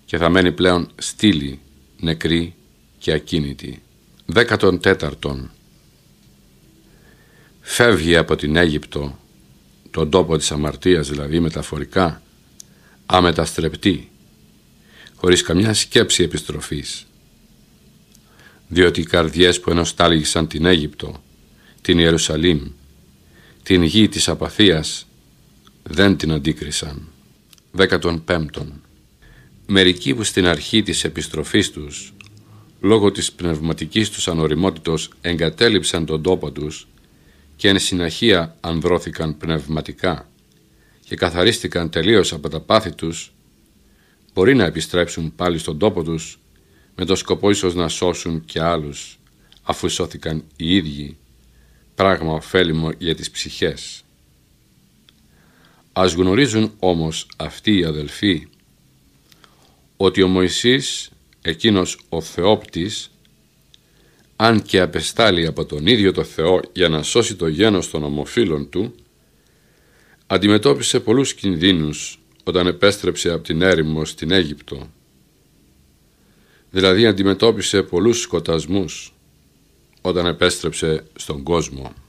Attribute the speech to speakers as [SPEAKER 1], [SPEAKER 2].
[SPEAKER 1] και θα μένει πλέον στήλη, νεκρή και ακίνητη. 14. Φεύγει από την Αίγυπτο, τον τόπο της αμαρτίας δηλαδή μεταφορικά, αμεταστρεπτή, χωρίς καμιά σκέψη επιστροφής. Διότι οι καρδιές που ενοστάλγησαν την Αίγυπτο, την Ιερουσαλήμ, την γη της απαθίας, δεν την αντίκρισαν. 15. Μερικοί που στην αρχή της επιστροφής τους, λόγω της πνευματικής τους ανοριμότητος, εγκατέλειψαν τον τόπο τους και εν συναχεία ανδρώθηκαν πνευματικά και καθαρίστηκαν τελείως από τα πάθη τους, μπορεί να επιστρέψουν πάλι στον τόπο τους με το σκοπό ίσως να σώσουν και άλλους, αφού σώθηκαν οι ίδιοι, πράγμα ωφέλιμο για τις ψυχές. Ας γνωρίζουν όμως αυτοί οι αδελφοί ότι ο Μωυσής, εκείνος ο Θεόπτης, αν και απεστάλει από τον ίδιο το Θεό για να σώσει το γένος των ομοφύλων του, αντιμετώπισε πολλούς κινδύνους όταν επέστρεψε από την έρημο στην Αίγυπτο. Δηλαδή αντιμετώπισε πολλούς σκοτασμούς όταν επέστρεψε στον κόσμο.